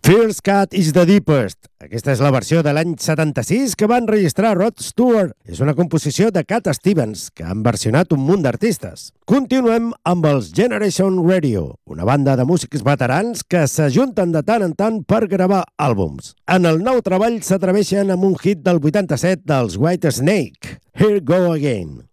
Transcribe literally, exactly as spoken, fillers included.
First Cut is the Deepest. Aquesta és la versió de l'any setanta-sis que va enregistrar Rod Stewart. És una composició de Cat Stevens, que han versionat un munt d'artistes. Continuem amb els Generation Radio, una banda de músics veterans que s'ajunten de tant en tant per gravar àlbums. En el nou treball s'atreveixen amb un hit del vuitanta-set dels White Snake, Here Go Again.